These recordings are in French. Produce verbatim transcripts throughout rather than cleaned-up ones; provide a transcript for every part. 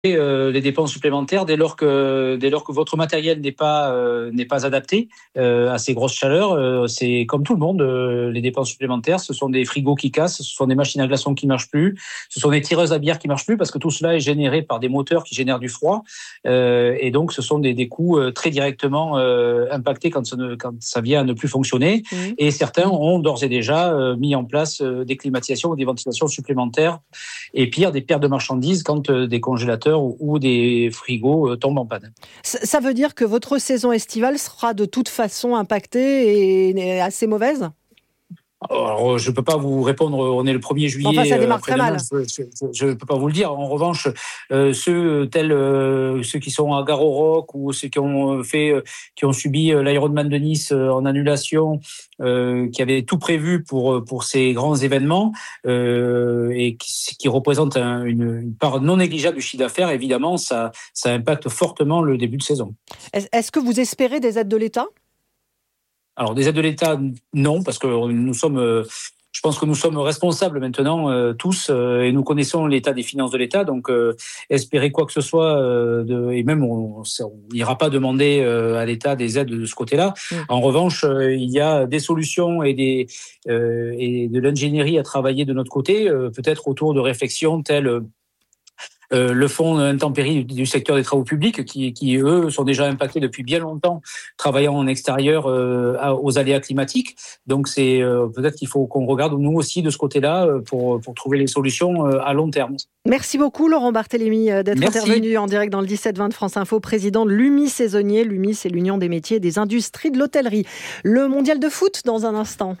euh, les dépenses supplémentaires dès lors que dès lors que votre matériel n'est pas euh, n'est pas adapté euh, à ces grosses chaleurs. Euh, c'est comme tout le monde, euh, les dépenses supplémentaires. Ce sont des frigos qui cassent, ce sont des machines à glaçons qui marchent plus, ce sont des tireuses à bière qui marchent plus parce que tout cela est généré par des moteurs qui génèrent du froid euh, et donc ce sont des, des coûts euh, très directement euh, impactés quand ça, ne, quand ça vient à ne plus fonctionner. Mmh. Et certains ont d'ores et déjà euh, mis en place euh, des climatisations ou des ventilations supplémentaires et pire des pertes de marchandises quand euh, des congélateurs ou des frigos tombent en panne. Ça veut dire que votre saison estivale sera de toute façon impactée et assez mauvaise ? Alors, je ne peux pas vous répondre, on est le premier juillet. Enfin, ça démarre très mal. Je ne peux pas vous le dire. En revanche, euh, ceux tels euh, ceux qui sont à Gare au Roc ou ceux qui ont fait, qui ont subi l'Ironman de Nice en annulation, euh, qui avaient tout prévu pour pour ces grands événements euh, et qui, qui représentent un, une, une part non négligeable du chiffre d'affaires, évidemment, ça ça impacte fortement le début de saison. Est-ce que vous espérez des aides de l'État ? Alors, des aides de l'État, non, parce que nous sommes, euh, je pense que nous sommes responsables maintenant euh, tous euh, et nous connaissons l'état des finances de l'État. Donc, euh, espérer quoi que ce soit, euh, de, et même on n'ira pas demander euh, à l'État des aides de ce côté-là. Mmh. En revanche, euh, il y a des solutions et, des, euh, et de l'ingénierie à travailler de notre côté, euh, peut-être autour de réflexions telles... Euh, Euh, le fonds intempéries du secteur des travaux publics, qui, qui eux sont déjà impactés depuis bien longtemps, travaillant en extérieur euh, aux aléas climatiques. Donc c'est euh, peut-être qu'il faut qu'on regarde nous aussi de ce côté-là euh, pour pour trouver les solutions euh, à long terme. Merci beaucoup Laurent Barthélémy d'être Merci. intervenu en direct dans le dix-sept vingt de France Info, président de l'U M I saisonnier. L'U M I, c'est l'Union des métiers et des industries de l'hôtellerie. Le mondial de foot dans un instant.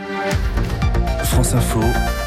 France Info.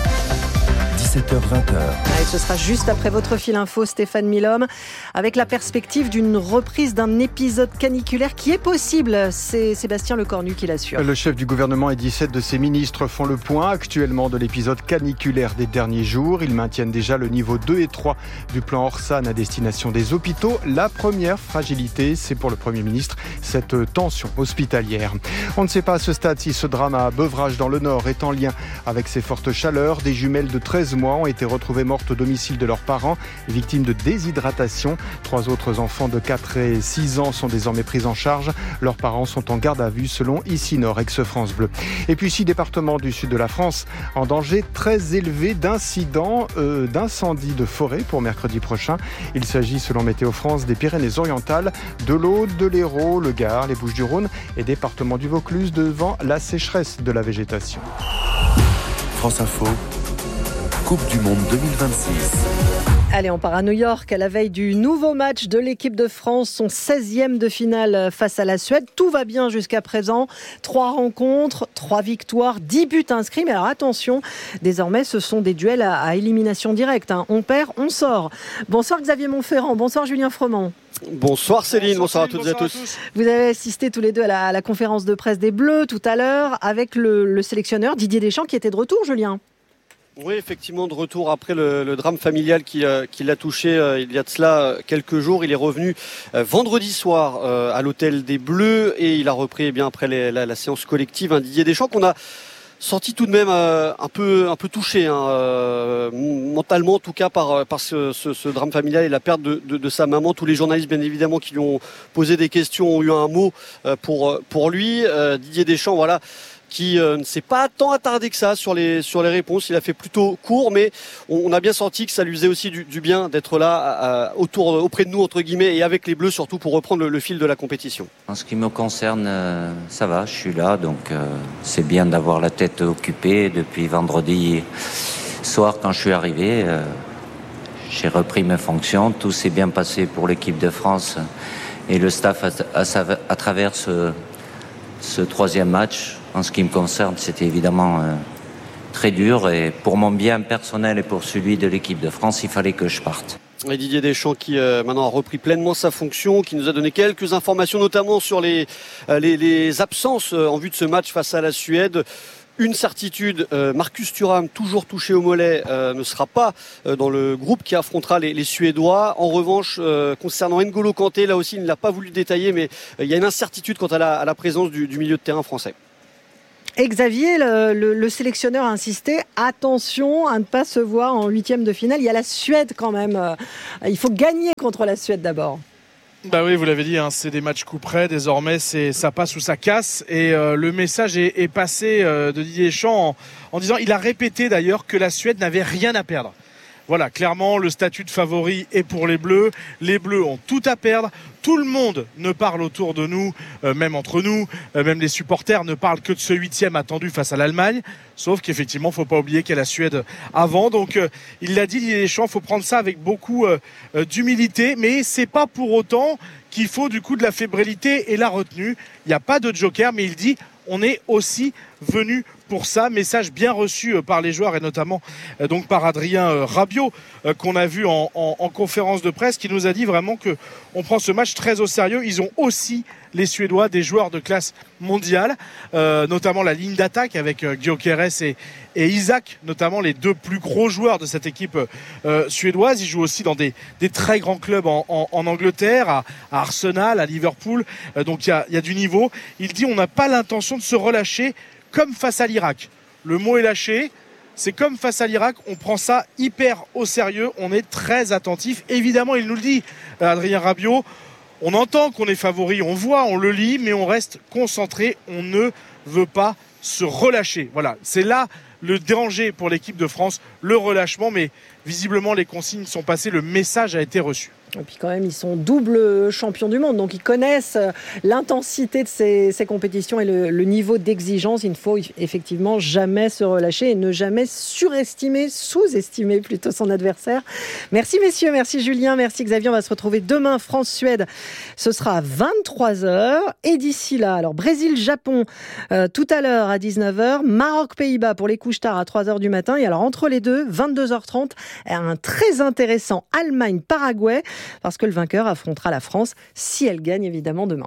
dix-sept heures vingt. Allez, ce sera juste après votre fil info, Stéphane Milhomme, avec la perspective d'une reprise d'un épisode caniculaire qui est possible. C'est Sébastien Lecornu qui l'assure. Le chef du gouvernement et dix-sept de ses ministres font le point actuellement de l'épisode caniculaire des derniers jours. Ils maintiennent déjà le niveau deux et trois du plan Orsan à destination des hôpitaux. La première fragilité, c'est pour le Premier ministre, cette tension hospitalière. On ne sait pas à ce stade si ce drame à Beuvrages dans le Nord est en lien avec ces fortes chaleurs. Des jumelles de treize mois ont été retrouvées mortes au domicile de leurs parents, victimes de déshydratation. Trois autres enfants de quatre et six ans sont désormais pris en charge. Leurs parents sont en garde à vue selon Ici Nord, ex-France Bleu. Et puis six départements du sud de la France en danger très élevé d'incidents, euh, d'incendies de forêt pour mercredi prochain. Il s'agit selon Météo France des Pyrénées-Orientales, de l'Aude, de l'Hérault, le Gard, les Bouches-du-Rhône et département du Vaucluse devant la sécheresse de la végétation. France Info. Coupe du Monde deux mille vingt-six. Allez, on part à New York à la veille du nouveau match de l'équipe de France, son seizième de finale face à la Suède. Tout va bien jusqu'à présent. Trois rencontres, trois victoires, dix buts inscrits. Mais alors attention, désormais ce sont des duels à, à élimination directe. Hein. On perd, on sort. Bonsoir Xavier Montferrand, bonsoir Julien Froment. Bonsoir Céline, bonsoir, bonsoir à toutes bonsoir et à tous. tous. Vous avez assisté tous les deux à la, à la conférence de presse des Bleus tout à l'heure avec le, le sélectionneur Didier Deschamps qui était de retour, Julien. Oui, effectivement, de retour après le, le drame familial qui, euh, qui l'a touché euh, il y a de cela euh, quelques jours. Il est revenu euh, vendredi soir euh, à l'hôtel des Bleus et il a repris eh bien après les, la, la séance collective. Un Didier Deschamps qu'on a senti tout de même euh, un peu un peu touché, hein, euh, mentalement en tout cas par par ce, ce, ce drame familial et la perte de, de, de sa maman. Tous les journalistes, bien évidemment, qui lui ont posé des questions ont eu un mot euh, pour pour lui. Euh, Didier Deschamps, voilà. qui euh, ne s'est pas tant attardé que ça sur les sur les réponses. Il a fait plutôt court, mais on, on a bien senti que ça lui faisait aussi du, du bien d'être là à, à, autour auprès de nous entre guillemets et avec les Bleus surtout pour reprendre le, le fil de la compétition. En ce qui me concerne, euh, ça va, je suis là, donc euh, c'est bien d'avoir la tête occupée depuis vendredi soir quand je suis arrivé. Euh, j'ai repris mes fonctions, tout s'est bien passé pour l'équipe de France et le staff à, à, à travers ce, ce troisième match. En ce qui me concerne, c'était évidemment euh, très dur et pour mon bien personnel et pour celui de l'équipe de France, il fallait que je parte. Et Didier Deschamps qui euh, maintenant a repris pleinement sa fonction, qui nous a donné quelques informations, notamment sur les, euh, les, les absences euh, en vue de ce match face à la Suède. Une certitude, euh, Marcus Thuram, toujours touché au mollet, euh, ne sera pas euh, dans le groupe qui affrontera les, les Suédois. En revanche, euh, concernant N'Golo Kanté, là aussi, il ne l'a pas voulu détailler, mais euh, il y a une incertitude quant à la, à la présence du, du milieu de terrain français. Et Xavier, le, le, le sélectionneur a insisté, attention à ne pas se voir en huitième de finale. Il y a la Suède quand même. Il faut gagner contre la Suède d'abord. Bah oui, vous l'avez dit, hein, c'est des matchs coup près. Désormais, c'est ça passe ou ça casse. Et euh, le message est, est passé euh, de Didier Deschamps en, en disant, il a répété d'ailleurs que la Suède n'avait rien à perdre. Voilà, clairement, le statut de favori est pour les Bleus. Les Bleus ont tout à perdre. Tout le monde ne parle autour de nous, euh, même entre nous, euh, même les supporters ne parlent que de ce huitième attendu face à l'Allemagne. Sauf qu'effectivement, il ne faut pas oublier qu'il y a la Suède avant. Donc, euh, il l'a dit, Didier Deschamps, il faut prendre ça avec beaucoup euh, d'humilité. Mais c'est pas pour autant qu'il faut du coup de la fébrilité et la retenue. Il n'y a pas de joker, mais il dit, on est aussi venu pour ça. Message bien reçu par les joueurs et notamment euh, donc par Adrien euh, Rabiot euh, qu'on a vu en, en, en conférence de presse, qui nous a dit vraiment que on prend ce match très au sérieux. Ils ont aussi, les Suédois, des joueurs de classe mondiale, euh, notamment la ligne d'attaque avec euh, Gyökeres et, et Isaac, notamment les deux plus gros joueurs de cette équipe euh, suédoise. Ils jouent aussi dans des, des très grands clubs en, en, en Angleterre, à, à Arsenal, à Liverpool. Euh, donc il y a, y a du niveau. Il dit on n'a pas l'intention de se relâcher comme face à l'Irak. Le mot est lâché. C'est comme face à l'Irak, on prend ça hyper au sérieux, on est très attentif. Évidemment, il nous le dit, Adrien Rabiot, on entend qu'on est favori, on voit, on le lit, mais on reste concentré, on ne veut pas se relâcher. Voilà, c'est là le danger pour l'équipe de France, le relâchement, mais visiblement les consignes sont passées, le message a été reçu. Et puis quand même, ils sont double champions du monde, donc ils connaissent l'intensité de ces, ces compétitions et le, le niveau d'exigence. Il ne faut effectivement jamais se relâcher et ne jamais surestimer, sous-estimer plutôt son adversaire. Merci messieurs, merci Julien, merci Xavier. On va se retrouver demain, France-Suède. Ce sera à vingt-trois heures. Et d'ici là, alors Brésil-Japon euh, tout à l'heure à dix-neuf heures, Maroc-Pays-Bas pour les couches tard à trois heures du matin. Et alors entre les deux, vingt-deux heures trente, un très intéressant Allemagne-Paraguay, parce que le vainqueur affrontera la France si elle gagne évidemment demain.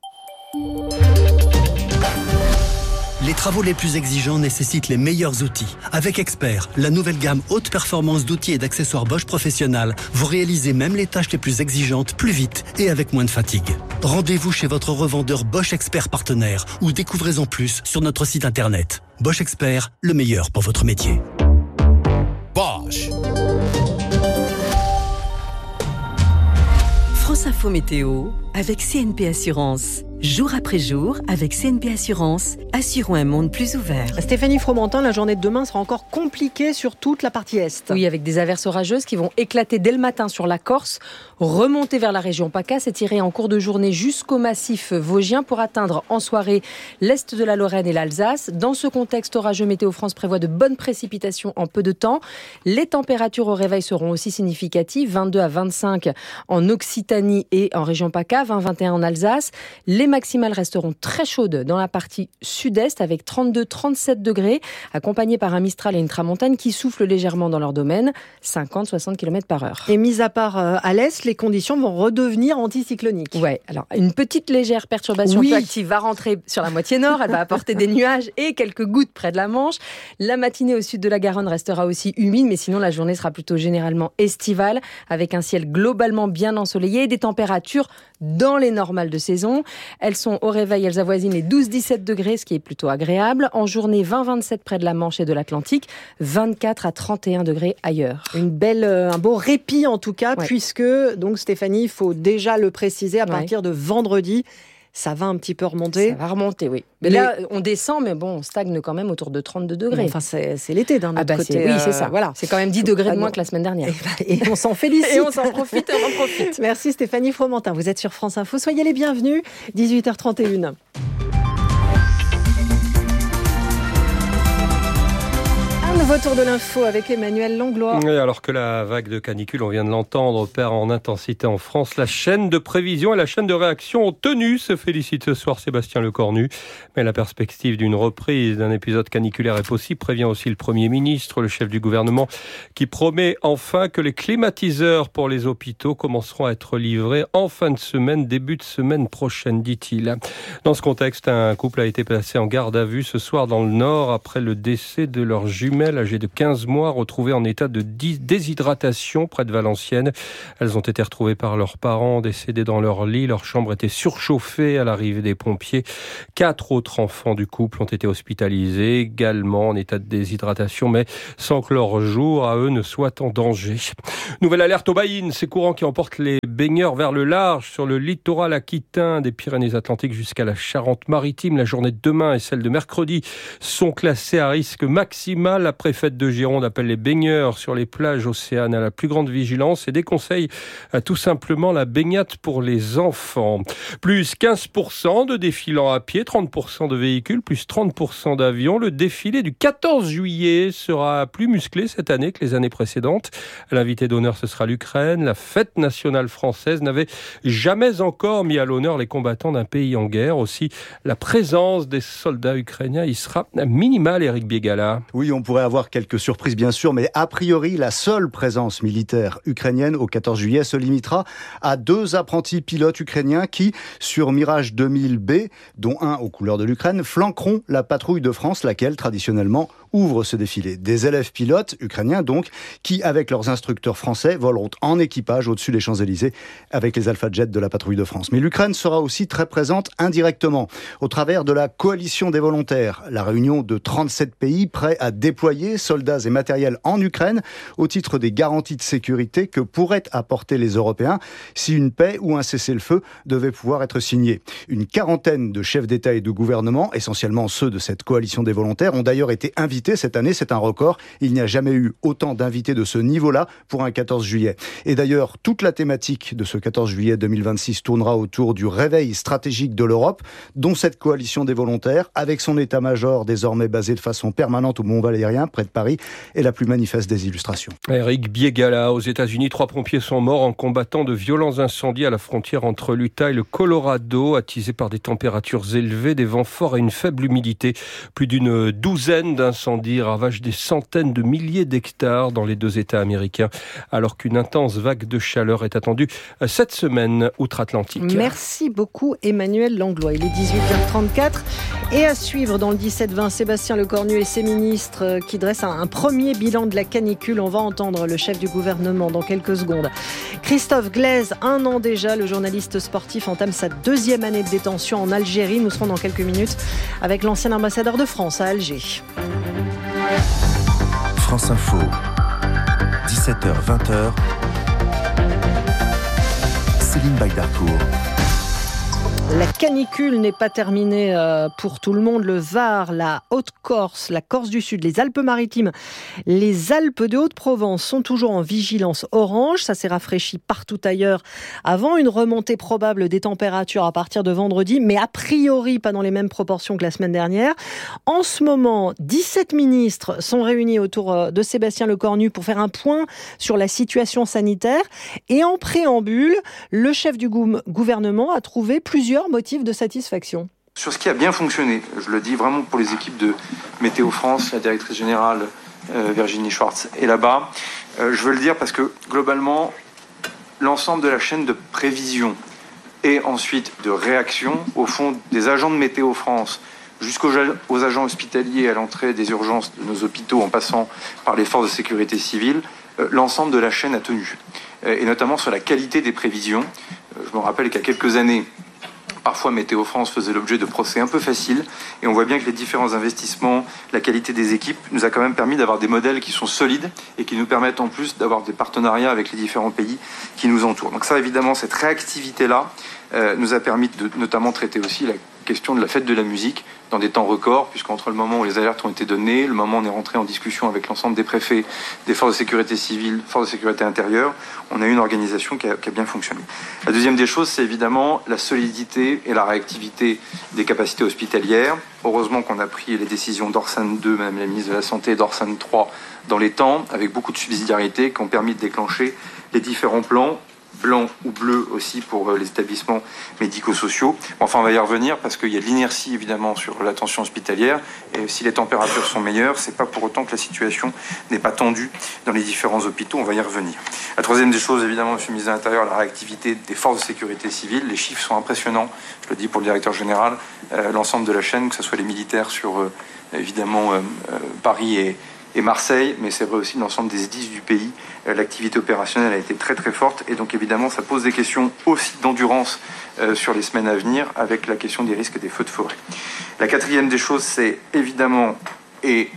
Les travaux les plus exigeants nécessitent les meilleurs outils. Avec Expert, la nouvelle gamme haute performance d'outils et d'accessoires Bosch Professionnal, vous réalisez même les tâches les plus exigeantes plus vite et avec moins de fatigue. Rendez-vous chez votre revendeur Bosch Expert partenaire ou découvrez-en plus sur notre site internet. Bosch Expert, le meilleur pour votre métier. Bosch. France Info Météo avec C N P Assurance. Jour après jour, avec C N P Assurance, assurons un monde plus ouvert. Stéphanie Fromentin, la journée de demain sera encore compliquée sur toute la partie Est. Oui, avec des averses orageuses qui vont éclater dès le matin sur la Corse, remonter vers la région PACA, s'étirer en cours de journée jusqu'au massif vosgien pour atteindre en soirée l'Est de la Lorraine et l'Alsace. Dans ce contexte orageux, Météo France prévoit de bonnes précipitations en peu de temps. Les températures au réveil seront aussi significatives, vingt-deux à vingt-cinq en Occitanie et en région PACA, vingt à vingt et un en Alsace. Les maximales resteront très chaudes dans la partie sud-est avec trente-deux à trente-sept degrés, accompagnés par un Mistral et une tramontane qui soufflent légèrement dans leur domaine, cinquante à soixante kilomètres par heure. Et mis à part euh, à l'est, les conditions vont redevenir anticycloniques. Ouais, alors une petite légère perturbation oui. peu active va rentrer sur la moitié nord, elle va apporter des nuages et quelques gouttes près de la Manche. La matinée au sud de la Garonne restera aussi humide, mais sinon la journée sera plutôt généralement estivale, avec un ciel globalement bien ensoleillé et des températures dans les normales de saison. Elles sont au réveil, elles avoisinent les douze à dix-sept degrés, ce qui est plutôt agréable. En journée, vingt à vingt-sept près de la Manche et de l'Atlantique, vingt-quatre à trente et un degrés ailleurs. Une belle, un beau répit en tout cas, ouais. puisque, donc Stéphanie, il faut déjà le préciser, à ouais. partir de vendredi, ça va un petit peu remonter. Ça va remonter, oui. Mais les... là, on descend, mais bon, on stagne quand même autour de trente-deux degrés. Enfin, c'est, c'est l'été d'un autre ah bah côté. C'est, oui, c'est ça. Euh, voilà. C'est quand même dix degrés de moins que la semaine dernière. Et, bah, et on s'en félicite. Et on s'en profite, on en profite. Merci Stéphanie Fromentin. Vous êtes sur France Info. Soyez les bienvenus. dix-huit heures trente et une. Nouveau tour de l'info avec Emmanuel Langlois. Oui, alors que la vague de canicule, on vient de l'entendre, perd en intensité en France, la chaîne de prévision et la chaîne de réaction ont tenu, se félicite ce soir Sébastien Lecornu. Mais la perspective d'une reprise d'un épisode caniculaire est possible, prévient aussi le Premier ministre, le chef du gouvernement, qui promet enfin que les climatiseurs pour les hôpitaux commenceront à être livrés en fin de semaine, début de semaine prochaine, dit-il. Dans ce contexte, un couple a été placé en garde à vue ce soir dans le Nord après le décès de leur jumelle âgées de quinze mois, retrouvées en état de déshydratation près de Valenciennes. Elles ont été retrouvées par leurs parents décédés dans leur lit. Leur chambre était surchauffée à l'arrivée des pompiers. Quatre autres enfants du couple ont été hospitalisés, également en état de déshydratation, mais sans que leur jour à eux ne soit en danger. Nouvelle alerte aux baïnes, ces courants qui emportent les baigneurs vers le large sur le littoral aquitain des Pyrénées-Atlantiques jusqu'à la Charente-Maritime. La journée de demain et celle de mercredi sont classées à risque maximal. La préfète de Gironde appelle les baigneurs sur les plages océanes à la plus grande vigilance et déconseille tout simplement la baignade pour les enfants. Plus quinze pour cent de défilants à pied, trente pour cent de véhicules, plus trente pour cent d'avions. Le défilé du quatorze juillet sera plus musclé cette année que les années précédentes. L'invité d'honneur, ce sera l'Ukraine. La fête nationale française n'avait jamais encore mis à l'honneur les combattants d'un pays en guerre. Aussi, la présence des soldats ukrainiens y sera minimale, Éric Biégala. Oui, on pourrait avoir quelques surprises, bien sûr, mais a priori, la seule présence militaire ukrainienne au quatorze juillet se limitera à deux apprentis pilotes ukrainiens qui, sur Mirage deux mille B, dont un aux couleurs de l'Ukraine, flanqueront la patrouille de France, laquelle, traditionnellement, ouvre ce défilé. Des élèves pilotes, ukrainiens donc, qui, avec leurs instructeurs français, voleront en équipage au-dessus des Champs-Élysées avec les Alpha Jets de la patrouille de France. Mais l'Ukraine sera aussi très présente indirectement, au travers de la coalition des volontaires, la réunion de trente-sept pays prêts à déployer soldats et matériel en Ukraine au titre des garanties de sécurité que pourraient apporter les Européens si une paix ou un cessez-le-feu devait pouvoir être signé. Une quarantaine de chefs d'État et de gouvernement, essentiellement ceux de cette coalition des volontaires, ont d'ailleurs été invités cette année, c'est un record. Il n'y a jamais eu autant d'invités de ce niveau-là pour un quatorze juillet. Et d'ailleurs, toute la thématique de ce quatorze juillet deux mille vingt-six tournera autour du réveil stratégique de l'Europe, dont cette coalition des volontaires, avec son état-major désormais basé de façon permanente au Mont-Valérien, près de Paris, est la plus manifeste des illustrations. Éric Biégala, aux États-Unis, trois pompiers sont morts en combattant de violents incendies à la frontière entre l'Utah et le Colorado, attisés par des températures élevées, des vents forts et une faible humidité. Plus d'une douzaine d'incendies ravagent des centaines de milliers d'hectares dans les deux États américains, alors qu'une intense vague de chaleur est attendue cette semaine outre-Atlantique. Merci beaucoup Emmanuel Langlois. Il est dix-huit heures trente-quatre et à suivre dans le dix-sept vingt, Sébastien Lecornu et ses ministres qui dressent un premier bilan de la canicule. On va entendre le chef du gouvernement dans quelques secondes. Christophe Glaise, un an déjà, le journaliste sportif entame sa deuxième année de détention en Algérie. Nous serons dans quelques minutes avec l'ancien ambassadeur de France à Alger. France Info, dix-sept heures vingt. Céline Baydarcourt. La canicule n'est pas terminée pour tout le monde. Le Var, la Haute-Corse, la Corse du Sud, les Alpes-Maritimes, les Alpes de Haute-Provence sont toujours en vigilance orange. Ça s'est rafraîchi partout ailleurs avant une remontée probable des températures à partir de vendredi, mais a priori pas dans les mêmes proportions que la semaine dernière. En ce moment, dix-sept ministres sont réunis autour de Sébastien Lecornu pour faire un point sur la situation sanitaire. Et en préambule, le chef du gouvernement a trouvé plusieurs motifs de satisfaction. Sur ce qui a bien fonctionné, je le dis vraiment pour les équipes de Météo France, la directrice générale euh, Virginie Schwartz est là-bas. Euh, je veux le dire parce que globalement, l'ensemble de la chaîne de prévision et ensuite de réaction, au fond, des agents de Météo France jusqu'aux aux agents hospitaliers à l'entrée des urgences de nos hôpitaux en passant par les forces de sécurité civile, euh, l'ensemble de la chaîne a tenu. Euh, et notamment sur la qualité des prévisions. Euh, je me rappelle qu'il y a quelques années, parfois, Météo France faisait l'objet de procès un peu faciles et on voit bien que les différents investissements, la qualité des équipes nous a quand même permis d'avoir des modèles qui sont solides et qui nous permettent en plus d'avoir des partenariats avec les différents pays qui nous entourent. Donc ça, évidemment, cette réactivité-là euh, nous a permis de notamment traiter aussi la question de la fête de la musique dans des temps records, puisqu'entre le moment où les alertes ont été données, le moment où on est rentré en discussion avec l'ensemble des préfets, des forces de sécurité civile, forces de sécurité intérieure, on a eu une organisation qui a, qui a bien fonctionné. La deuxième des choses, c'est évidemment la solidité et la réactivité des capacités hospitalières. Heureusement qu'on a pris les décisions d'Orsan deux, Madame la ministre de la Santé, et d'Orsan trois dans les temps, avec beaucoup de subsidiarité, qui ont permis de déclencher les différents plans, blanc ou bleu aussi pour les établissements médico-sociaux. Enfin, on va y revenir parce qu'il y a de l'inertie évidemment sur l'attention hospitalière et si les températures sont meilleures, c'est pas pour autant que la situation n'est pas tendue dans les différents hôpitaux. On va y revenir. La troisième des choses, évidemment, Monsieur le ministre de l'Intérieur, la réactivité des forces de sécurité civile. Les chiffres sont impressionnants. Je le dis pour le directeur général, euh, l'ensemble de la chaîne, que ce soit les militaires sur euh, évidemment euh, euh, Paris et et Marseille, mais c'est vrai aussi l'ensemble des S D I S du pays. L'activité opérationnelle a été très très forte et donc évidemment ça pose des questions aussi d'endurance euh, sur les semaines à venir avec la question des risques des feux de forêt. La quatrième des choses, c'est évidemment, et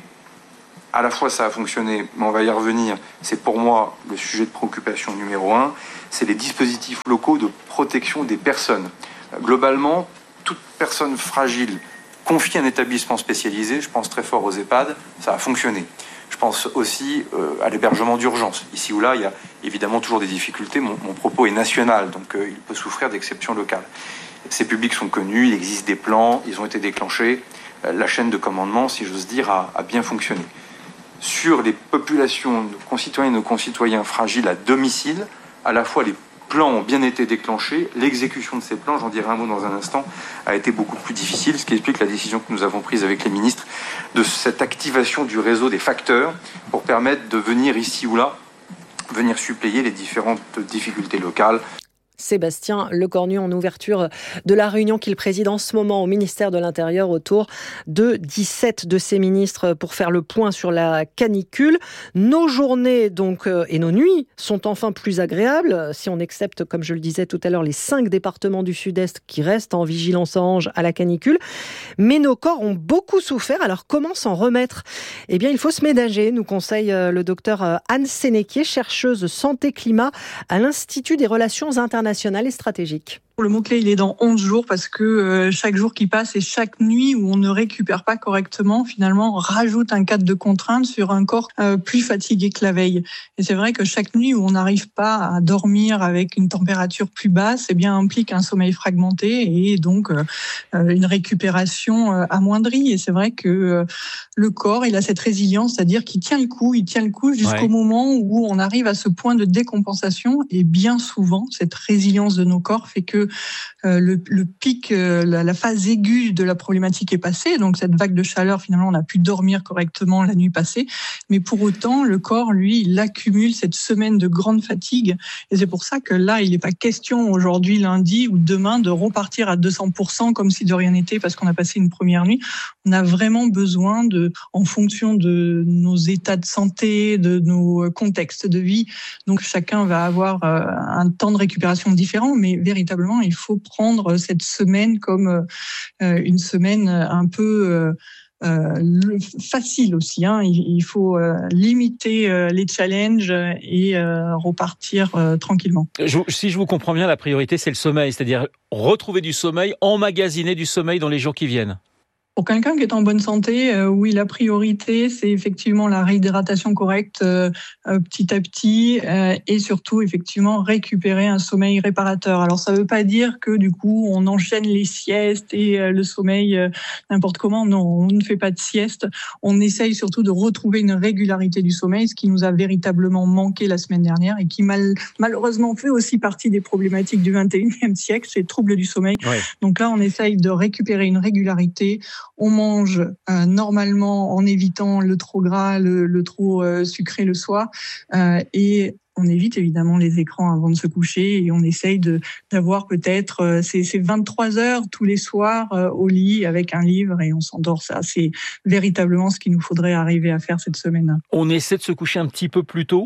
à la fois ça a fonctionné, mais on va y revenir, c'est pour moi le sujet de préoccupation numéro un, c'est les dispositifs locaux de protection des personnes. Globalement, toute personne fragile confiée à un établissement spécialisé, je pense très fort aux EHPAD, ça a fonctionné. Je pense aussi euh, à l'hébergement d'urgence. Ici ou là, il y a évidemment toujours des difficultés. Mon, mon propos est national, donc euh, il peut souffrir d'exceptions locales. Ces publics sont connus, il existe des plans, ils ont été déclenchés. Euh, la chaîne de commandement, si j'ose dire, a, a bien fonctionné. Sur les populations, nos concitoyens et nos concitoyens fragiles à domicile, à la fois les plans ont bien été déclenchés, l'exécution de ces plans, j'en dirai un mot dans un instant, a été beaucoup plus difficile, ce qui explique la décision que nous avons prise avec les ministres de cette activation du réseau des facteurs pour permettre de venir ici ou là, venir suppléer les différentes difficultés locales. Sébastien Lecornu en ouverture de la réunion qu'il préside en ce moment au ministère de l'Intérieur autour de dix-sept de ses ministres pour faire le point sur la canicule. Nos journées donc et nos nuits sont enfin plus agréables si on accepte, comme je le disais tout à l'heure, les cinq départements du Sud-Est qui restent en vigilance orange à la canicule. Mais nos corps ont beaucoup souffert, alors comment s'en remettre ? Eh bien, il faut se ménager, nous conseille le docteur Anne Sénéquier, chercheuse santé-climat à l'Institut des relations internationales et stratégique. Le mot-clé, il est dans onze jours parce que euh, chaque jour qui passe et chaque nuit où on ne récupère pas correctement, finalement, rajoute un cadre de contrainte sur un corps euh, plus fatigué que la veille. Et c'est vrai que chaque nuit où on n'arrive pas à dormir avec une température plus basse, eh bien, implique un sommeil fragmenté et donc euh, une récupération euh, amoindrie. Et c'est vrai que euh, le corps, il a cette résilience, c'est-à-dire qu'il tient le coup, il tient le coup jusqu'au ouais. moment où on arrive à ce point de décompensation. Et bien souvent, cette résilience de nos corps fait que Euh, le, le pic, euh, la, la phase aiguë de la problématique est passée. Donc cette vague de chaleur, finalement, on a pu dormir correctement la nuit passée. Mais pour autant, le corps, lui, il accumule cette semaine de grande fatigue. Et c'est pour ça que là, il n'est pas question aujourd'hui, lundi ou demain, de repartir à deux cents pour cent comme si de rien n'était parce qu'on a passé une première nuit. On a vraiment besoin de, en fonction de nos états de santé, de nos contextes de vie. Donc chacun va avoir euh, un temps de récupération différent, mais véritablement, il faut prendre cette semaine comme euh, une semaine un peu euh, euh, facile aussi. Hein. Il, il faut euh, limiter euh, les challenges et euh, repartir euh, tranquillement. Je, si je vous comprends bien, la priorité, c'est le sommeil, c'est-à-dire retrouver du sommeil, emmagasiner du sommeil dans les jours qui viennent. Pour quelqu'un qui est en bonne santé, euh, oui, la priorité, c'est effectivement la réhydratation correcte euh, euh, petit à petit euh, et surtout, effectivement, récupérer un sommeil réparateur. Alors, ça ne veut pas dire que, du coup, on enchaîne les siestes et euh, le sommeil euh, n'importe comment. Non, on ne fait pas de sieste. On essaye surtout de retrouver une régularité du sommeil, ce qui nous a véritablement manqué la semaine dernière et qui, mal, malheureusement, fait aussi partie des problématiques du vingt et unième siècle, c'est troubles du sommeil. Ouais. Donc là, on essaye de récupérer une régularité. On mange euh, normalement en évitant le trop gras, le, le trop euh, sucré le soir euh, et on évite évidemment les écrans avant de se coucher et on essaye de, d'avoir peut-être euh, ces, ces vingt-trois heures tous les soirs euh, au lit avec un livre et on s'endort. Ça, c'est véritablement ce qu'il nous faudrait arriver à faire cette semaine. On essaie de se coucher un petit peu plus tôt ?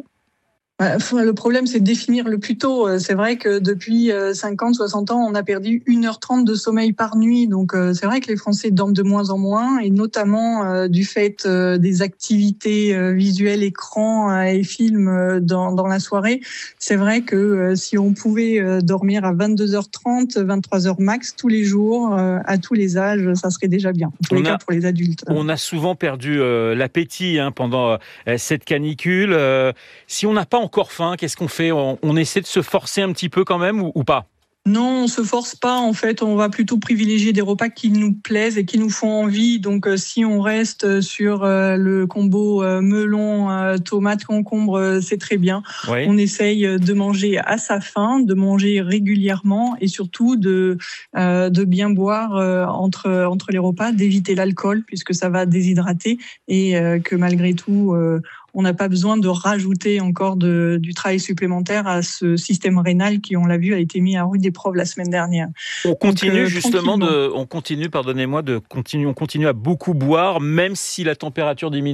Le problème, c'est de définir le plus tôt. C'est vrai que depuis cinquante, soixante ans, on a perdu une heure trente de sommeil par nuit. Donc, c'est vrai que les Français dorment de moins en moins, et notamment du fait des activités visuelles, écrans et films dans, dans la soirée. C'est vrai que si on pouvait dormir à vingt-deux heures trente, vingt-trois heures max tous les jours, à tous les âges, ça serait déjà bien. En tous les cas, pour les adultes. On a souvent perdu euh, l'appétit hein, pendant euh, cette canicule. Euh, si on n'a pas encore faim, qu'est-ce qu'on fait ? on, on essaie de se forcer un petit peu quand même ou, ou pas ? Non, on se force pas. En fait, on va plutôt privilégier des repas qui nous plaisent et qui nous font envie. Donc, euh, si on reste sur euh, le combo euh, melon, euh, tomate, concombre, euh, c'est très bien. Oui. On essaye de manger à sa faim, de manger régulièrement et surtout de euh, de bien boire euh, entre entre les repas, d'éviter l'alcool puisque ça va déshydrater et euh, que malgré tout. Euh, On n'a pas besoin de rajouter encore de, du travail supplémentaire à ce système rénal qui, on l'a vu, a été mis à rude épreuve la semaine dernière. On continue Donc, euh, justement de, on continue, pardonnez-moi, de continue, on continue à beaucoup boire, même si la température diminue.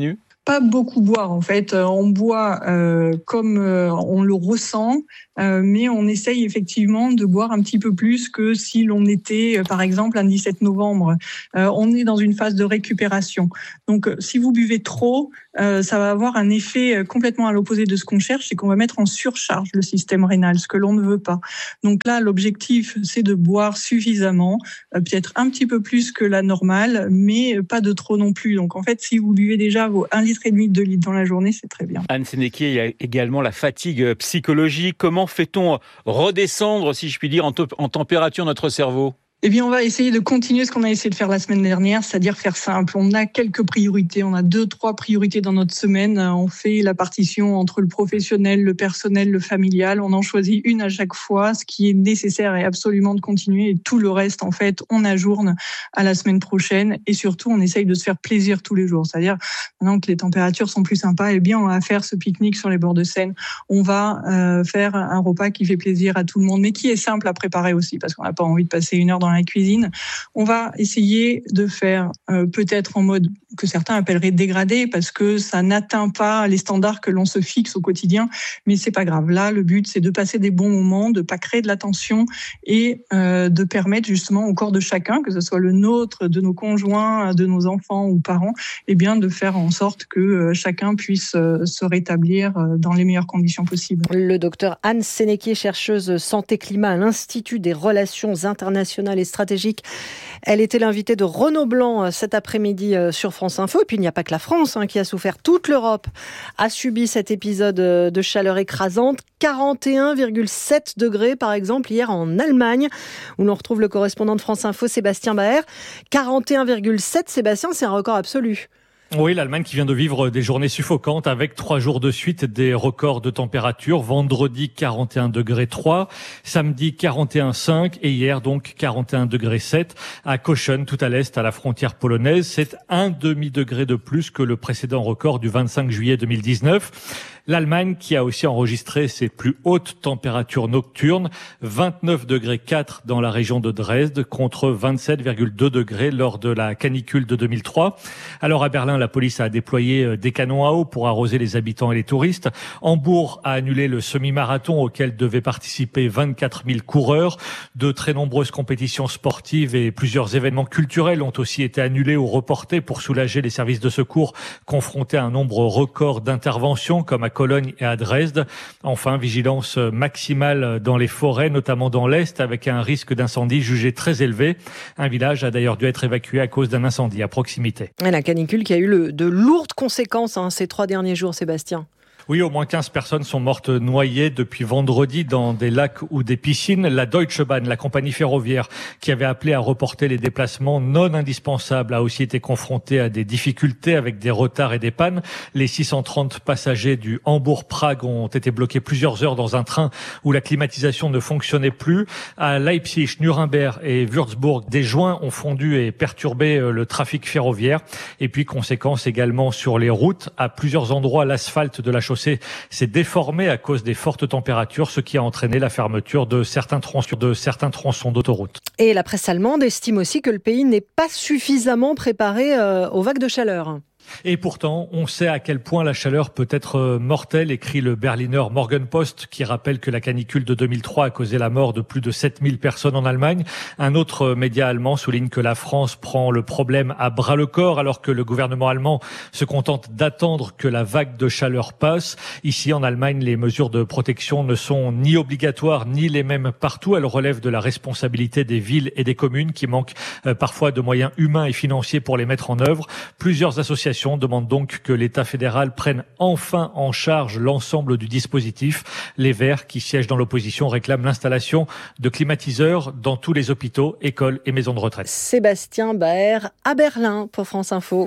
pas beaucoup boire en fait. On boit euh, comme euh, on le ressent, euh, mais on essaye effectivement de boire un petit peu plus que si l'on était, euh, par exemple, un dix-sept novembre. Euh, on est dans une phase de récupération. Donc, euh, si vous buvez trop, euh, ça va avoir un effet complètement à l'opposé de ce qu'on cherche, c'est qu'on va mettre en surcharge le système rénal, ce que l'on ne veut pas. Donc là, l'objectif, c'est de boire suffisamment, euh, peut-être un petit peu plus que la normale, mais pas de trop non plus. Donc en fait, si vous buvez déjà vos un litre et demi, deux litres dans la journée, c'est très bien. Anne Sénéquier, il y a également la fatigue psychologique. Comment fait-on redescendre, si je puis dire, en, to- en température notre cerveau ? Eh bien, on va essayer de continuer ce qu'on a essayé de faire la semaine dernière, c'est-à-dire faire simple. On a quelques priorités, on a deux, trois priorités dans notre semaine. On fait la partition entre le professionnel, le personnel, le familial. On en choisit une à chaque fois. Ce qui est nécessaire est absolument de continuer. Et tout le reste, en fait, on ajourne à la semaine prochaine. Et surtout, on essaye de se faire plaisir tous les jours. C'est-à-dire, maintenant que les températures sont plus sympas, eh bien, on va faire ce pique-nique sur les bords de Seine. On va euh, faire un repas qui fait plaisir à tout le monde, mais qui est simple à préparer aussi, parce qu'on n'a pas envie de passer une heure dans la cuisine. On va essayer de faire euh, peut-être en mode que certains appelleraient dégradé, parce que ça n'atteint pas les standards que l'on se fixe au quotidien, mais c'est pas grave. Là, le but, c'est de passer des bons moments, de pas créer de la tension et euh, de permettre justement au corps de chacun, que ce soit le nôtre, de nos conjoints, de nos enfants ou parents, eh bien de faire en sorte que euh, chacun puisse euh, se rétablir euh, dans les meilleures conditions possibles. Le docteur Anne Sénéquier, chercheuse santé-climat à l'Institut des relations internationales et stratégiques. Elle était l'invitée de Renaud Blanc cet après-midi sur France Info. Et puis il n'y a pas que la France hein, qui a souffert. Toute l'Europe a subi cet épisode de chaleur écrasante. quarante et un virgule sept degrés par exemple hier en Allemagne, où l'on retrouve le correspondant de France Info Sébastien Baer. quarante et un virgule sept, Sébastien, c'est un record absolu. Oui, l'Allemagne qui vient de vivre des journées suffocantes avec trois jours de suite des records de température. Vendredi, quarante et un degrés trois, samedi, quarante et un virgule cinq et hier donc quarante et un degrés sept à Cochem, tout à l'est, à la frontière polonaise. C'est un demi-degré de plus que le précédent record du vingt-cinq juillet deux mille dix-neuf. L'Allemagne qui a aussi enregistré ses plus hautes températures nocturnes, vingt-neuf degrés quatre dans la région de Dresde contre vingt-sept virgule deux degrés lors de la canicule de deux mille trois. Alors à Berlin, la police a déployé des canons à eau pour arroser les habitants et les touristes. Hambourg a annulé le semi-marathon auquel devaient participer vingt-quatre mille coureurs. De très nombreuses compétitions sportives et plusieurs événements culturels ont aussi été annulés ou reportés pour soulager les services de secours confrontés à un nombre record d'interventions comme à Cologne et à Dresde. Enfin, vigilance maximale dans les forêts, notamment dans l'Est, avec un risque d'incendie jugé très élevé. Un village a d'ailleurs dû être évacué à cause d'un incendie à proximité. Et la canicule qui a eu le, de lourdes conséquences hein, ces trois derniers jours, Sébastien. Oui, au moins quinze personnes sont mortes noyées depuis vendredi dans des lacs ou des piscines. La Deutsche Bahn, la compagnie ferroviaire qui avait appelé à reporter les déplacements non indispensables, a aussi été confrontée à des difficultés avec des retards et des pannes. Les six cent trente passagers du Hambourg-Prague ont été bloqués plusieurs heures dans un train où la climatisation ne fonctionnait plus. À Leipzig, Nuremberg et Würzburg, des joints ont fondu et perturbé le trafic ferroviaire. Et puis, conséquence également sur les routes. À plusieurs endroits, l'asphalte de la chaussée s'est déformé à cause des fortes températures, ce qui a entraîné la fermeture de certains tronçons, de certains tronçons d'autoroute. Et la presse allemande estime aussi que le pays n'est pas suffisamment préparé euh, aux vagues de chaleur. Et pourtant, on sait à quel point la chaleur peut être mortelle, écrit le Berliner Morgenpost, qui rappelle que la canicule de deux mille trois a causé la mort de plus de sept mille personnes en Allemagne. Un autre média allemand souligne que la France prend le problème à bras-le-corps, alors que le gouvernement allemand se contente d'attendre que la vague de chaleur passe. Ici, en Allemagne, les mesures de protection ne sont ni obligatoires, ni les mêmes partout. Elles relèvent de la responsabilité des villes et des communes, qui manquent euh, parfois de moyens humains et financiers pour les mettre en œuvre. Plusieurs associations demande donc que l'État fédéral prenne enfin en charge l'ensemble du dispositif. Les Verts, qui siègent dans l'opposition, réclament l'installation de climatiseurs dans tous les hôpitaux, écoles et maisons de retraite. Sébastien Baer à Berlin pour France Info.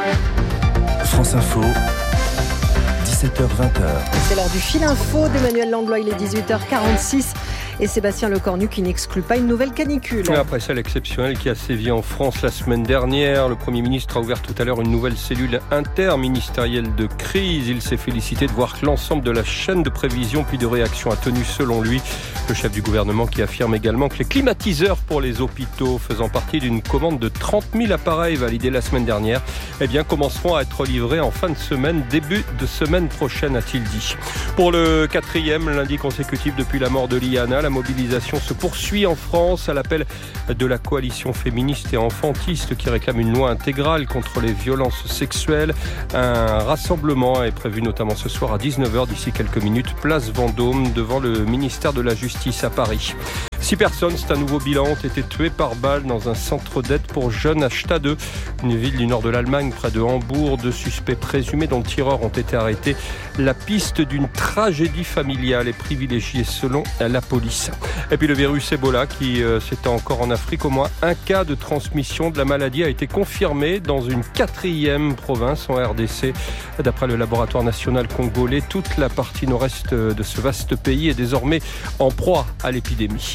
France Info, dix-sept heures vingt. C'est l'heure du fil info d'Emmanuel Langlois, il est dix-huit heures quarante-six. Et Sébastien Lecornu qui n'exclut pas une nouvelle canicule. Après celle exceptionnelle qui a sévi en France la semaine dernière, le Premier ministre a ouvert tout à l'heure une nouvelle cellule interministérielle de crise. Il s'est félicité de voir que l'ensemble de la chaîne de prévision puis de réaction a tenu selon lui. Le chef du gouvernement qui affirme également que les climatiseurs pour les hôpitaux, faisant partie d'une commande de trente mille appareils validés la semaine dernière, eh bien, commenceront à être livrés en fin de semaine, début de semaine prochaine, a-t-il dit. Pour le quatrième lundi consécutif depuis la mort de Liana, la mobilisation se poursuit en France à l'appel de la coalition féministe et enfantiste qui réclame une loi intégrale contre les violences sexuelles. Un rassemblement est prévu notamment ce soir à dix-neuf heures, d'ici quelques minutes, place Vendôme, devant le ministère de la Justice à Paris. Six personnes, c'est un nouveau bilan, ont été tuées par balle dans un centre d'aide pour jeunes à Stade, une ville du nord de l'Allemagne, près de Hambourg. Deux suspects présumés dont le tireur ont été arrêtés. La piste d'une tragédie familiale est privilégiée selon la police. Et puis le virus Ebola qui euh, s'étend encore en Afrique. Au moins un cas de transmission de la maladie a été confirmé dans une quatrième province en R D C. D'après le laboratoire national congolais, toute la partie nord-est de ce vaste pays est désormais en proie à l'épidémie.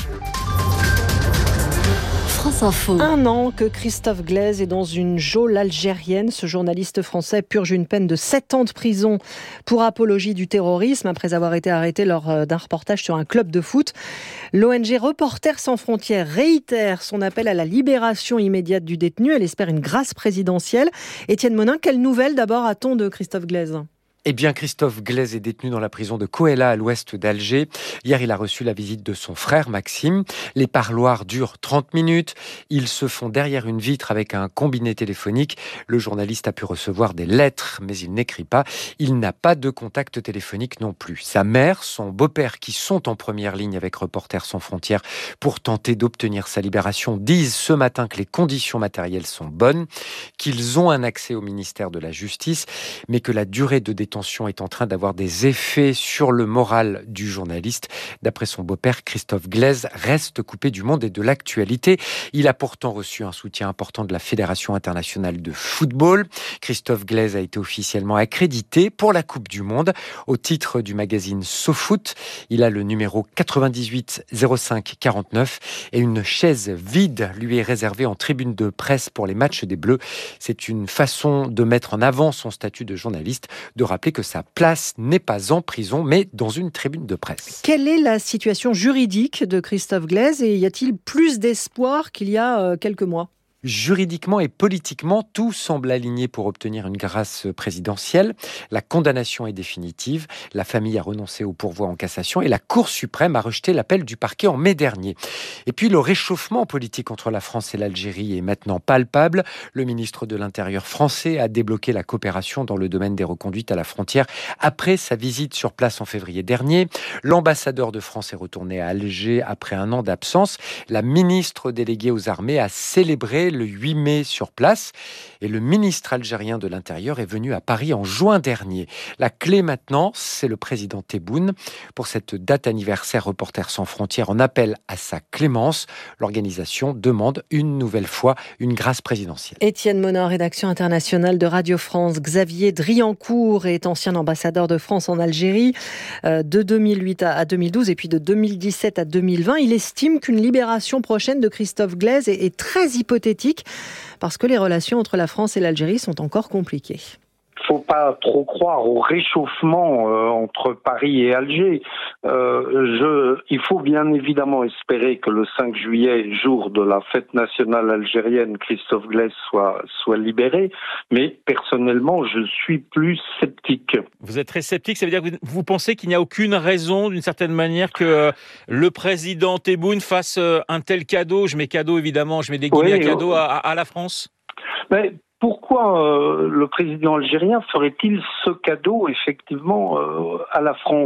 France Info. Un an que Christophe Glaise est dans une geôle algérienne. Ce journaliste français purge une peine de sept ans de prison pour apologie du terrorisme après avoir été arrêté lors d'un reportage sur un club de foot. L'O N G Reporters sans frontières réitère son appel à la libération immédiate du détenu. Elle espère une grâce présidentielle. Étienne Monin, quelle nouvelle d'abord a-t-on de Christophe Glaise ? Eh bien, Christophe Glaise est détenu dans la prison de Koella à l'ouest d'Alger. Hier, il a reçu la visite de son frère Maxime. Les parloirs durent trente minutes. Ils se font derrière une vitre avec un combiné téléphonique. Le journaliste a pu recevoir des lettres, mais il n'écrit pas. Il n'a pas de contact téléphonique non plus. Sa mère, son beau-père, qui sont en première ligne avec Reporters sans frontières pour tenter d'obtenir sa libération, disent ce matin que les conditions matérielles sont bonnes, qu'ils ont un accès au ministère de la Justice, mais que la durée de détention est en train d'avoir des effets sur le moral du journaliste. D'après son beau-père, Christophe Glaise reste coupé du monde et de l'actualité. Il a pourtant reçu un soutien important de la Fédération internationale de football. Christophe Glaise a été officiellement accrédité pour la Coupe du Monde au titre du magazine SoFoot. Il a le numéro quatre-vingt-dix-huit zéro cinq quarante-neuf et une chaise vide lui est réservée en tribune de presse pour les matchs des Bleus. C'est une façon de mettre en avant son statut de journaliste, de rappeler que sa place n'est pas en prison, mais dans une tribune de presse. Quelle est la situation juridique de Christophe Glaise et y a-t-il plus d'espoir qu'il y a quelques mois ? Juridiquement et politiquement, tout semble aligné pour obtenir une grâce présidentielle. La condamnation est définitive. La famille a renoncé au pourvoi en cassation et la Cour suprême a rejeté l'appel du parquet en mai dernier. Et puis le réchauffement politique entre la France et l'Algérie est maintenant palpable. Le ministre de l'Intérieur français a débloqué la coopération dans le domaine des reconduites à la frontière après sa visite sur place en février dernier. L'ambassadeur de France est retourné à Alger après un an d'absence. La ministre déléguée aux armées a célébré le huit mai sur place et le ministre algérien de l'Intérieur est venu à Paris en juin dernier. La clé maintenant, c'est le président Tebboune. Pour cette date anniversaire, Reporters sans frontières en appelle à sa clémence. L'organisation demande une nouvelle fois une grâce présidentielle. Étienne Monin, rédaction internationale de Radio France. Xavier Driancourt est ancien ambassadeur de France en Algérie de deux mille huit à deux mille douze et puis de deux mille dix-sept à deux mille vingt. Il estime qu'une libération prochaine de Christophe Glaise est très hypothétique parce que les relations entre la France et l'Algérie sont encore compliquées. Il ne faut pas trop croire au réchauffement euh, entre Paris et Alger. Euh, je, il faut bien évidemment espérer que le cinq juillet, jour de la fête nationale algérienne, Christophe Glaise soit, soit libéré. Mais personnellement, je suis plus sceptique. Vous êtes très sceptique, ça veut dire que vous pensez qu'il n'y a aucune raison, d'une certaine manière, que euh, le président Tebboune fasse euh, un tel cadeau, je mets cadeau évidemment, je mets des guillemets oui, à cadeau à, à la France ? Mais pourquoi euh, le président algérien ferait-il ce cadeau, effectivement, euh, à la France ?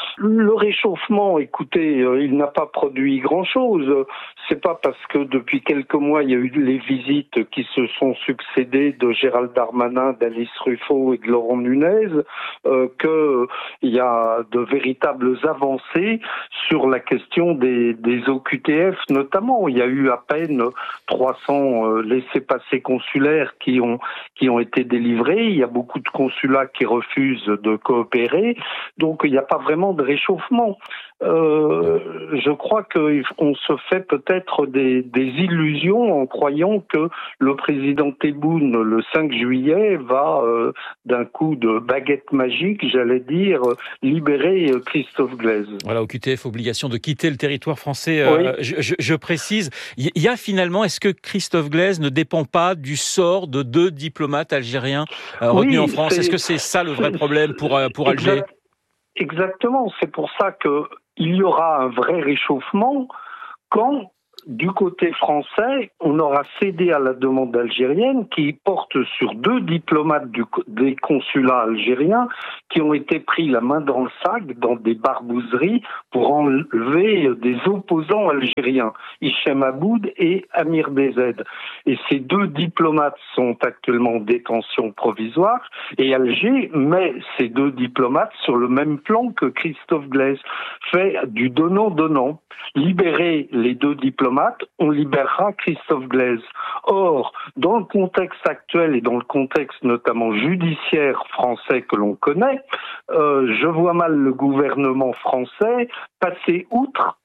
Le réchauffement, écoutez, euh, il n'a pas produit grand-chose. C'est pas parce que depuis quelques mois, il y a eu les visites qui se sont succédées de Gérald Darmanin, d'Alice Ruffo et de Laurent Nunez euh, qu'il y a de véritables avancées sur la question des, des O Q T F, notamment. Il y a eu à peine trois cents euh, laissez-passer consulaires qui ont qui ont été délivrés. Il y a beaucoup de consulats qui refusent de coopérer. Donc, il n'y a pas vraiment de réchauffement. Euh, je crois qu'on se fait peut-être des, des illusions en croyant que le président Tebboune, le cinq juillet, va euh, d'un coup de baguette magique, j'allais dire, libérer Christophe Glaise. Voilà, au Q T F, obligation de quitter le territoire français. Euh, oui. je, je, je précise, il y a finalement, est-ce que Christophe Glaise ne dépend pas du sort de deux diplomates algériens euh, retenus oui, en France? Est-ce que c'est ça le vrai problème pour, pour Alger? Exact, Exactement, c'est pour ça qu'il y aura un vrai réchauffement quand, du côté français, on aura cédé à la demande algérienne qui porte sur deux diplomates du, des consulats algériens qui ont été pris la main dans le sac dans des barbouzeries pour enlever des opposants algériens, Hichem Aboud et Amir Bezed. Et ces deux diplomates sont actuellement en détention provisoire et Alger met ces deux diplomates sur le même plan que Christophe Glaise, fait du donnant-donnant. Libérer les deux diplomates, on libérera Christophe Glaise. Or, dans le contexte actuel et dans le contexte notamment judiciaire français que l'on connaît, euh, je vois mal le gouvernement français passer outre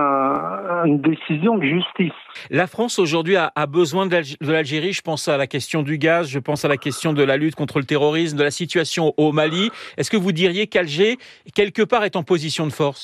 Un, une décision de justice. La France aujourd'hui a, a besoin de l'Algérie. Je pense à la question du gaz, je pense à la question de la lutte contre le terrorisme, de la situation au Mali. Est-ce que vous diriez qu'Alger, quelque part, est en position de force ?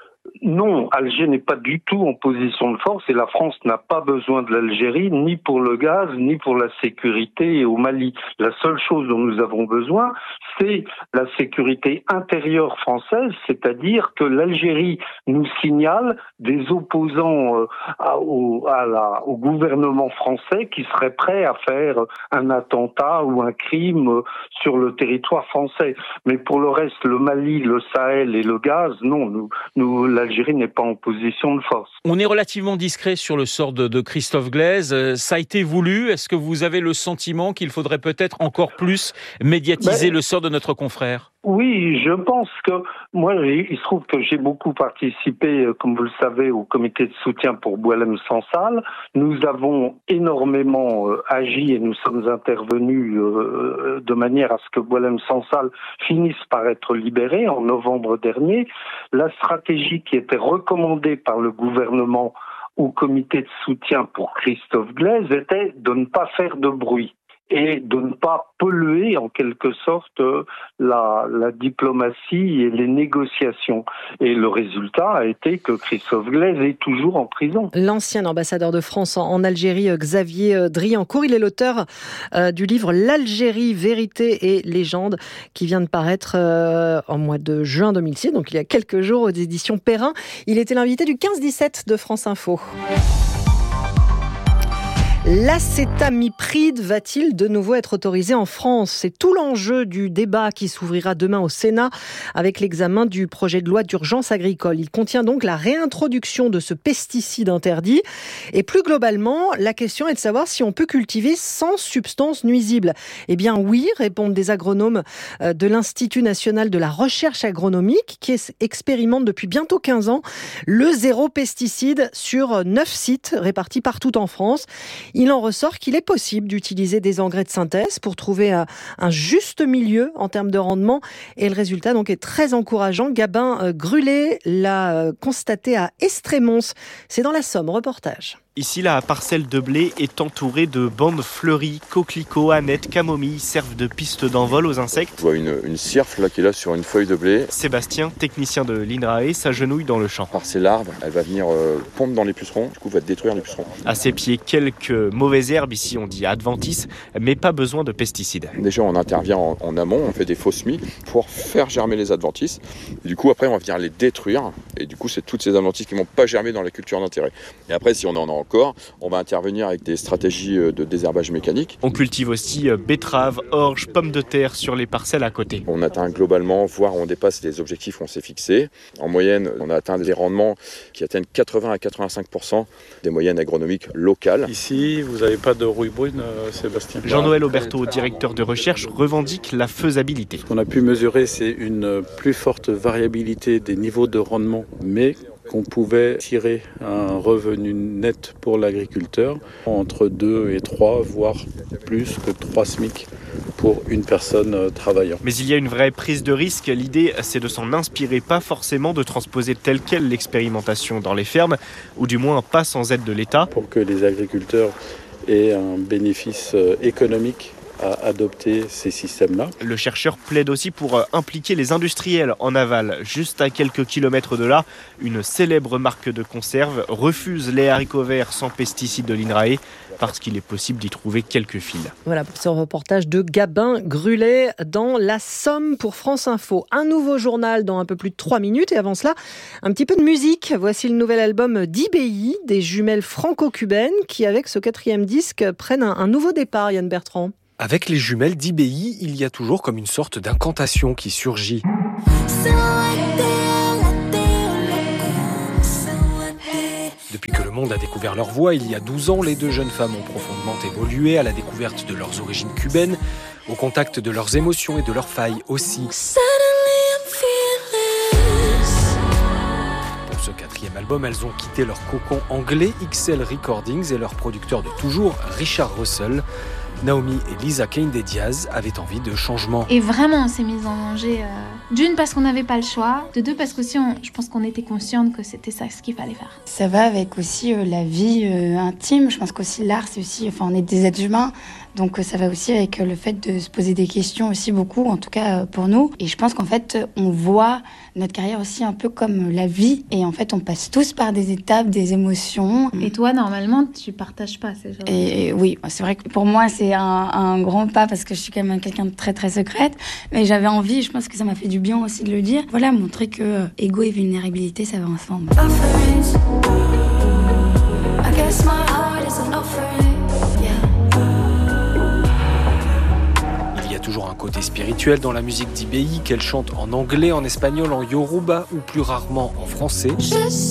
Non, Alger n'est pas du tout en position de force et la France n'a pas besoin de l'Algérie ni pour le gaz ni pour la sécurité au Mali. La seule chose dont nous avons besoin, c'est la sécurité intérieure française, c'est-à-dire que l'Algérie nous signale des opposants euh, à, au, à la, au gouvernement français qui seraient prêts à faire un attentat ou un crime euh, sur le territoire français. Mais pour le reste, le Mali, le Sahel et le gaz, non, nous, nous l'Algérie n'est pas en position de force. On est relativement discret sur le sort de, de Christophe Glaise. Ça a été voulu. Est-ce que vous avez le sentiment qu'il faudrait peut-être encore plus médiatiser ben, le sort de notre confrère ? Oui, je pense que moi, il se trouve que j'ai beaucoup participé, comme vous le savez, au comité de soutien pour Boualem Sansal. Nous avons énormément euh, agi et nous sommes intervenus euh, de manière à ce que Boualem Sansal finisse par être libéré en novembre dernier. La stratégie qui était recommandée par le gouvernement au comité de soutien pour Christophe Glaise était de ne pas faire de bruit et de ne pas polluer en quelque sorte la, la diplomatie et les négociations. Et le résultat a été que Christophe Glaise est toujours en prison. L'ancien ambassadeur de France en Algérie, Xavier Driancourt, il est l'auteur euh, du livre L'Algérie, vérité et légende, qui vient de paraître euh, en mois de juin deux mille six, donc il y a quelques jours aux éditions Perrin. Il était l'invité du quinze dix-sept de France Info. L'acétamipride va-t-il de nouveau être autorisé en France ? C'est tout l'enjeu du débat qui s'ouvrira demain au Sénat avec l'examen du projet de loi d'urgence agricole. Il contient donc la réintroduction de ce pesticide interdit. Et plus globalement, la question est de savoir si on peut cultiver sans substance nuisible. Eh bien oui, répondent des agronomes de l'Institut national de la recherche agronomique qui expérimente depuis bientôt quinze ans le zéro pesticide sur neuf sites répartis partout en France. Il en ressort qu'il est possible d'utiliser des engrais de synthèse pour trouver un juste milieu en termes de rendement. Et le résultat donc est très encourageant. Gabin Grulé l'a constaté à Estrémons. C'est dans la Somme, reportage. Ici, la parcelle de blé est entourée de bandes fleuries, coquelicots, anettes, camomilles servent de piste d'envol aux insectes. Je vois une, une cirfe là, qui est là sur une feuille de blé. Sébastien, technicien de l'I N R A E, s'agenouille dans le champ. Par ses larves, elle va venir euh, pondre dans les pucerons, du coup va détruire les pucerons. À ses pieds, quelques mauvaises herbes, ici on dit adventices, mais pas besoin de pesticides. Déjà on intervient en, en amont, on fait des faux semis pour faire germer les adventices. Et du coup après on va venir les détruire, et du coup c'est toutes ces adventices qui ne vont pas germer dans la culture d'intérêt. Et après si on en a encore, on va intervenir avec des stratégies de désherbage mécanique. On cultive aussi betteraves, orges, pommes de terre sur les parcelles à côté. On atteint globalement, voire on dépasse les objectifs qu'on s'est fixés. En moyenne, on a atteint des rendements qui atteignent quatre-vingts à quatre-vingt-cinq pour cent des moyennes agronomiques locales. Ici, vous n'avez pas de rouille brune, Sébastien ? Jean-Noël Auberteau, directeur de recherche, revendique la faisabilité. Ce qu'on a pu mesurer, c'est une plus forte variabilité des niveaux de rendement, mais qu'on pouvait tirer un revenu net pour l'agriculteur entre deux et trois, voire plus que trois SMIC pour une personne travaillant. Mais il y a une vraie prise de risque. L'idée, c'est de s'en inspirer, pas forcément de transposer telle quelle l'expérimentation dans les fermes, ou du moins pas sans aide de l'État. Pour que les agriculteurs aient un bénéfice économique à adopter ces systèmes-là. Le chercheur plaide aussi pour impliquer les industriels en aval. Juste à quelques kilomètres de là, une célèbre marque de conserve refuse les haricots verts sans pesticides de l'INRAE parce qu'il est possible d'y trouver quelques fils. Voilà pour ce reportage de Gabin Grulet dans la Somme pour France Info. Un nouveau journal dans un peu plus de trois minutes et avant cela, un petit peu de musique. Voici le nouvel album d'I B I, des jumelles franco-cubaines qui, avec ce quatrième disque, prennent un, un nouveau départ, Yann Bertrand. Avec les jumelles d'I B I, il y a toujours comme une sorte d'incantation qui surgit. Depuis que le monde a découvert leur voix, il y a douze ans, les deux jeunes femmes ont profondément évolué à la découverte de leurs origines cubaines, au contact de leurs émotions et de leurs failles aussi. Pour ce quatrième album, elles ont quitté leur cocon anglais X L Recordings et leur producteur de toujours, Richard Russell. Naomi et Lisa Keinde-Diaz avaient envie de changement. Et vraiment, on s'est mis en danger. Euh, d'une, parce qu'on n'avait pas le choix. De deux, parce qu'aussi, on, je pense qu'on était consciente que c'était ça ce qu'il fallait faire. Ça va avec aussi euh, la vie euh, intime. Je pense qu'aussi l'art, c'est aussi... Enfin, on est des êtres humains. Donc, euh, ça va aussi avec euh, le fait de se poser des questions aussi beaucoup, en tout cas euh, pour nous. Et je pense qu'en fait, on voit notre carrière aussi un peu comme la vie. Et en fait, on passe tous par des étapes, des émotions. Et toi, normalement, tu partages pas ces choses. Et, et oui, c'est vrai que pour moi, c'est un, un grand pas parce que je suis quand même quelqu'un de très très secrète. Mais j'avais envie, je pense que ça m'a fait du bien aussi de le dire. Voilà, montrer que euh, ego et vulnérabilité, ça va ensemble. Il y a toujours un côté spirituel dans la musique d'I B I, qu'elle chante en anglais, en espagnol, en yoruba ou plus rarement en français.